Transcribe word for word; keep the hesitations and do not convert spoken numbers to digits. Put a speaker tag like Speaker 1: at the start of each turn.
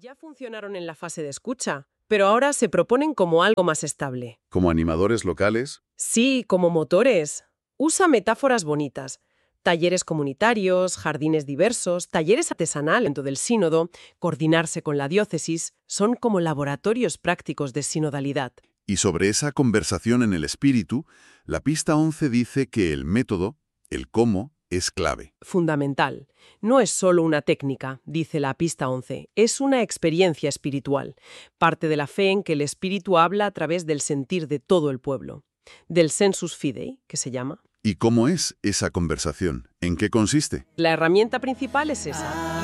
Speaker 1: Ya funcionaron en la fase de escucha, pero ahora se proponen como algo más estable.
Speaker 2: Como animadores locales,
Speaker 1: Sí, como motores. Usa metáforas bonitas. Talleres comunitarios, jardines diversos, talleres artesanales dentro del sínodo, coordinarse con la diócesis, son como laboratorios prácticos de sinodalidad.
Speaker 2: y sobre esa conversación en el espíritu, la pista once dice que el método, el cómo, es clave.
Speaker 1: Fundamental. No es solo una técnica, dice la pista once, es una experiencia espiritual, parte de la fe en que el espíritu habla a través del sentir de todo el pueblo, del sensus fidei, que se llama.
Speaker 2: ¿Y cómo es esa conversación? ¿En qué consiste?
Speaker 1: La herramienta principal es esa,